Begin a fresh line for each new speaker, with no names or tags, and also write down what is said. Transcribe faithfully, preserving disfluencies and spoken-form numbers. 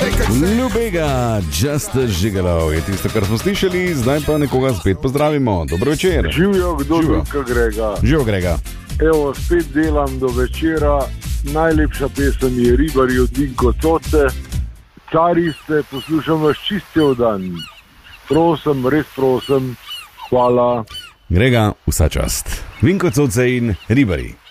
Ljubega, just a žigalo je tisto, kar smo slišali, zdaj pa nekoga spet pozdravimo. Dobro večer.
Živijo, kdo drugega Grega.
Živijo, Grega.
Evo, spet delam do večera. Najlepša pesem je Ribari od Vinko Coce. Cari ste, poslušam vas čist cel dan. Prosim, res prosim. Hvala.
Grega, vsa čast. Vinko Coce in Ribari.